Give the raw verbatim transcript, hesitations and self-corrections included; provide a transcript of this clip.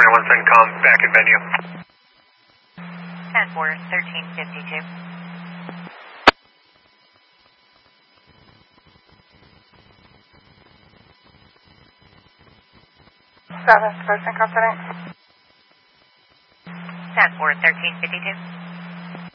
California one seven com, back at venue. ten four, thirteen fifty-two. Status, person confident. ten four, thirteen fifty-two.